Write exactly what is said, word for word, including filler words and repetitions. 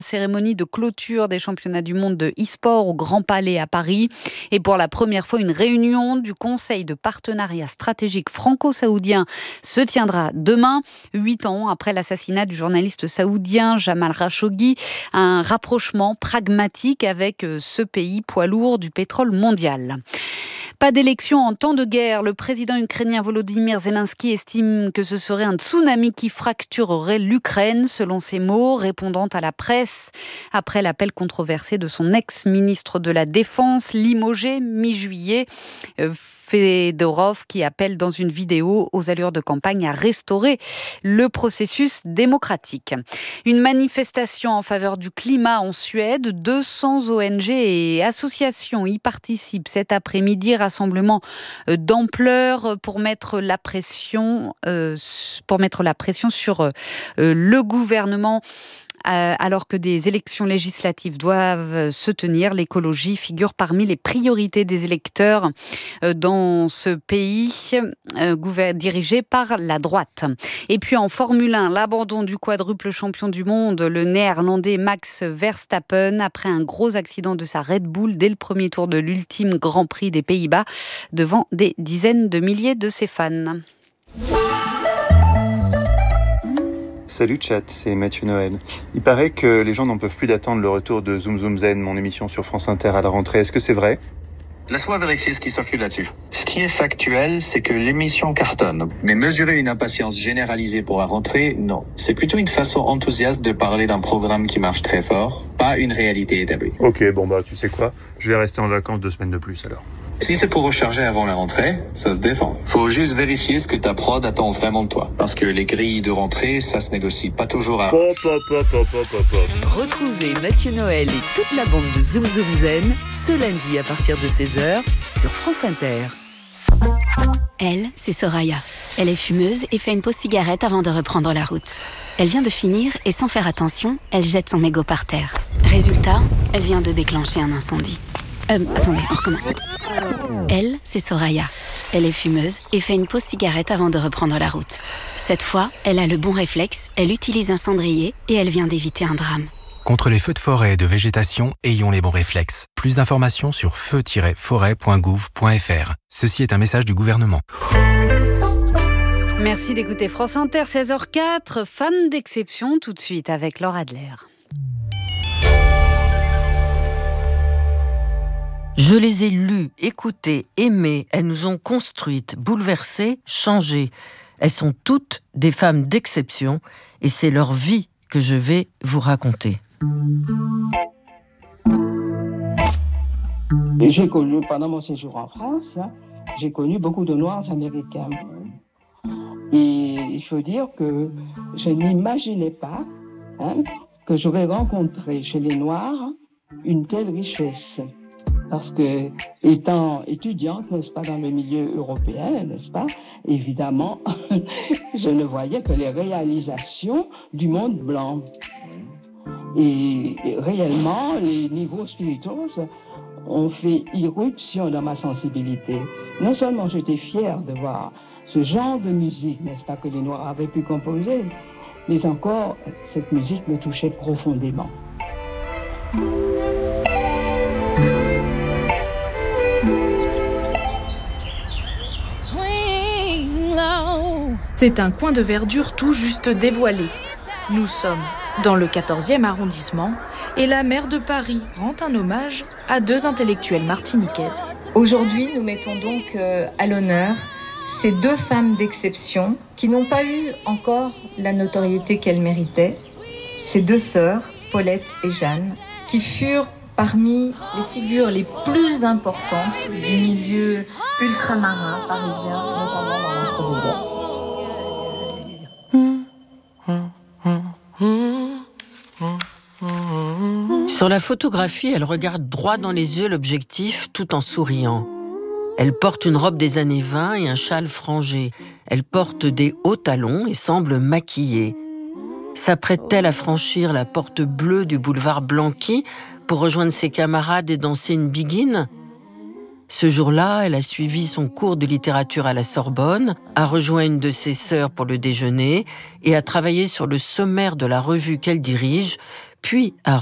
Cérémonie de clôture des championnats du monde de e-sport au Grand Palais à Paris. Et pour la première fois, une réunion du Conseil de partenariat stratégique franco-saoudien se tiendra demain, huit ans après l'assassinat du journaliste saoudien Jamal Khashoggi. Un rapprochement pragmatique avec ce pays poids lourd du pétrole mondial. Pas d'élection en temps de guerre. Le président ukrainien Volodymyr Zelensky estime que ce serait un tsunami qui fracturerait l'Ukraine, selon ses mots, répondant à la presse après l'appel controversé de son ex-ministre de la Défense, limogé mi-juillet, Fedorov, qui appelle dans une vidéo aux allures de campagne à restaurer le processus démocratique. Une manifestation en faveur du climat en Suède. deux cents O N G et associations y participent cet après-midi. Rassemblement d'ampleur pour mettre la pression, euh, pour mettre la pression sur euh, le gouvernement. Euh, alors que des élections législatives doivent se tenir, l'écologie figure parmi les priorités des électeurs euh, dans ce pays euh, gouver- dirigé par la droite. Et puis en Formule un, l'abandon du quadruple champion du monde, le néerlandais Max Verstappen, après un gros accident de sa Red Bull dès le premier tour de l'ultime Grand Prix des Pays-Bas, devant des dizaines de milliers de ses fans. Salut chat, c'est Mathieu Noël. Il paraît que les gens n'en peuvent plus d'attendre le retour de Zoom Zoom Zen, mon émission sur France Inter à la rentrée. Est-ce que c'est vrai ? Laisse-moi vérifier ce qui circule là-dessus. Ce qui est factuel, c'est que l'émission cartonne. Mais mesurer une impatience généralisée pour la rentrée, non. C'est plutôt une façon enthousiaste de parler d'un programme qui marche très fort, pas une réalité établie. Ok, bon bah tu sais quoi, je vais rester en vacances deux semaines de plus alors. Si c'est pour recharger avant la rentrée, ça se défend. Faut juste vérifier ce que ta prod attend vraiment de toi. Parce que les grilles de rentrée, ça se négocie pas toujours à... Pop, pop, pop, pop, pop, pop. Retrouvez Mathieu Noël et toute la bande de Zoom Zoom Zen ce lundi à partir de seize heures sur France Inter. Elle, c'est Soraya. Elle est fumeuse et fait une pause cigarette avant de reprendre la route. Elle vient de finir et sans faire attention, elle jette son mégot par terre. Résultat, elle vient de déclencher un incendie. Euh, attendez, on recommence. Elle, c'est Soraya. Elle est fumeuse et fait une pause cigarette avant de reprendre la route. Cette fois, elle a le bon réflexe, elle utilise un cendrier et elle vient d'éviter un drame. Contre les feux de forêt et de végétation, ayons les bons réflexes. Plus d'informations sur feu tiret forêt point gouv point f r. Ceci est un message du gouvernement. Merci d'écouter France Inter, seize heures quatre. Femme d'exception, tout de suite avec Laure Adler. Je les ai lues, écoutées, aimées. Elles nous ont construites, bouleversées, changées. Elles sont toutes des femmes d'exception et c'est leur vie que je vais vous raconter. J'ai connu, pendant mon séjour en France, hein, j'ai connu beaucoup de Noirs américains. Et il faut dire que je n'imaginais pas hein, que j'aurais rencontré chez les Noirs une telle richesse. Parce que, étant étudiante, n'est-ce pas, dans le milieu européen, n'est-ce pas, évidemment, je ne voyais que les réalisations du monde blanc. Et, et réellement, les niveaux spirituels ont fait irruption dans ma sensibilité. Non seulement j'étais fière de voir ce genre de musique, n'est-ce pas, que les Noirs avaient pu composer, mais encore, cette musique me touchait profondément. C'est un coin de verdure tout juste dévoilé. Nous sommes dans le quatorzième arrondissement et la maire de Paris rend un hommage à deux intellectuelles martiniquaises. Aujourd'hui, nous mettons donc euh, à l'honneur ces deux femmes d'exception qui n'ont pas eu encore la notoriété qu'elles méritaient. Ces deux sœurs, Paulette et Jeanne, qui furent parmi les figures les plus importantes du milieu ultramarin parisien, notamment dans l'entre-deux-guerres. Sur la photographie, elle regarde droit dans les yeux l'objectif tout en souriant. Elle porte une robe des années vingt et un châle frangé. Elle porte des hauts talons et semble maquillée. S'apprête-t-elle à franchir la porte bleue du boulevard Blanqui pour rejoindre ses camarades et danser une biguine ? Ce jour-là, elle a suivi son cours de littérature à la Sorbonne, a rejoint une de ses sœurs pour le déjeuner et a travaillé sur le sommaire de la revue qu'elle dirige, puis à